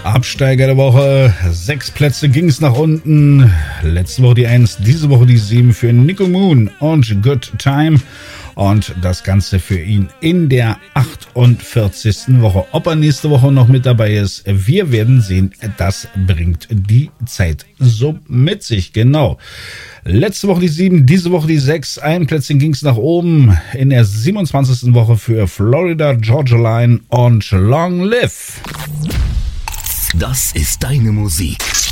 Absteiger der Woche. 6 Plätze ging es nach unten. Letzte Woche die 1, diese Woche die 7 für Nico Moon und Good Time. Und das Ganze für ihn in der 48. Woche. Ob er nächste Woche noch mit dabei ist, wir werden sehen. Das bringt die Zeit so mit sich. Genau. Letzte Woche die 7, diese Woche die 6. Ein Plätzchen ging es nach oben in der 27. Woche für Florida Georgia Line und Long Live. Das ist deine Musik.